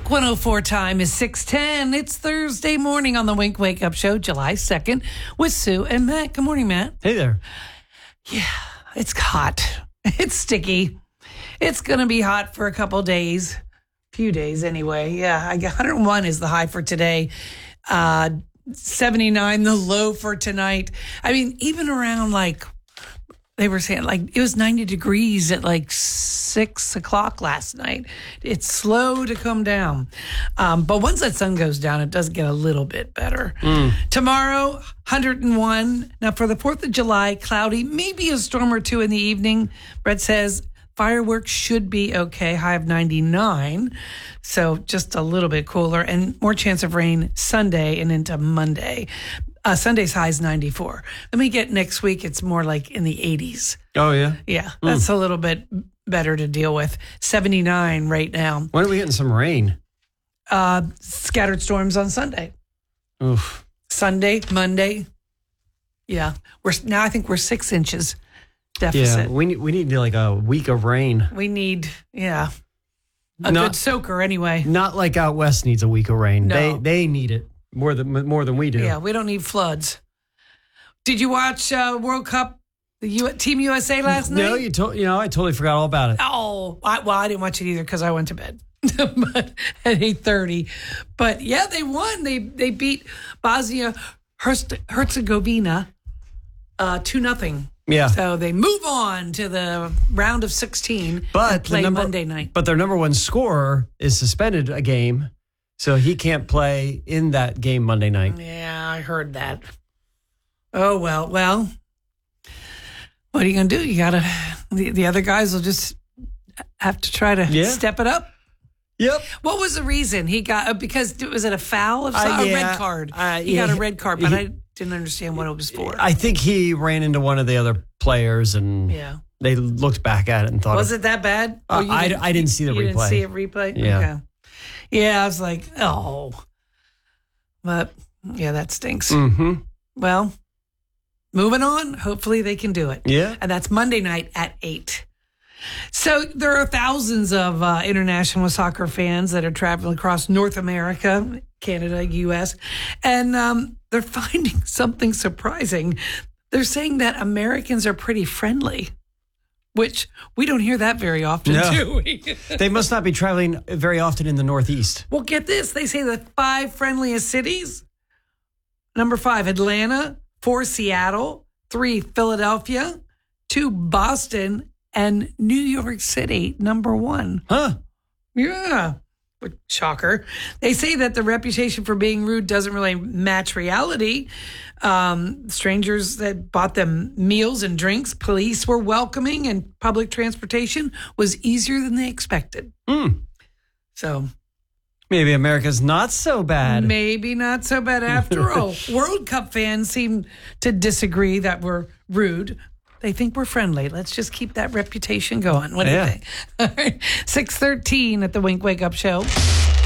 Wink 104 time is 6:10. It's Thursday morning on the Wink Wake Up Show, July 2nd, with Sue and Matt. Good morning, Matt. Hey there. Yeah, it's hot. It's sticky. It's going to be hot for a couple days. Few days anyway. Yeah, 101 is the high for today. 79 the low for tonight. I mean, even around they were saying it was 90 degrees at 6 o'clock last night. It's slow to come down. But once that sun goes down, it does get a little bit better. Tomorrow, 101. Now for the 4th of July, cloudy, maybe a storm or two in the evening. Brett says fireworks should be okay. High of 99. So just a little bit cooler and more chance of rain Sunday and into Monday. Sunday's high is 94. Let me get next week. It's more like in the 80s. Oh, yeah? Yeah, that's a little bit better to deal with. 79 right now. When are we getting some rain? Scattered storms on Sunday. Oof. Sunday, Monday. Yeah. I think we're 6 inches deficit. Yeah, we need like a week of rain. We need, a good soaker anyway. Not like out west needs a week of rain. No. They need it more than we do. Yeah, we don't need floods. Did you watch World Cup, Team USA last night? No, I totally forgot all about it. Oh, I didn't watch it either because I went to bed but at 8:30. But yeah, they won. They beat Bosnia Herzegovina 2-0. Yeah. So they move on to the round of 16 and play Monday night. But their number one scorer is suspended a game, so he can't play in that game Monday night. Yeah, I heard that. Oh, well, what are you going to do? You got to, the other guys will just have to try to step it up. Yep. What was the reason he got, because was it a foul? A red card. He got a red card, but I didn't understand what it was for. I think he ran into one of the other players and they looked back at it and thought. Was it that bad? I didn't see the replay. You didn't see it replay? Yeah. Okay. Yeah, I was like, oh. But, yeah, that stinks. Mm-hmm. Well, moving on. Hopefully they can do it. Yeah. And that's Monday night at 8. So there are thousands of international soccer fans that are traveling across North America, Canada, U.S., and they're finding something surprising. They're saying that Americans are pretty friendly, which we don't hear that very often, do we? They must not be traveling very often in the Northeast. Well, get this. They say the 5 friendliest cities. Number 5, Atlanta. 4, Seattle. 3, Philadelphia. 2, Boston. And New York City, number 1. Huh? Yeah. Shocker. They say that the reputation for being rude doesn't really match reality. Strangers that bought them meals and drinks, police were welcoming, and public transportation was easier than they expected. So maybe America's not so bad. Maybe not so bad after all. World Cup fans seem to disagree that we're rude. They think we're friendly. Let's just keep that reputation going. What do you think? All right. 6:13 at the Wink Wake Up Show.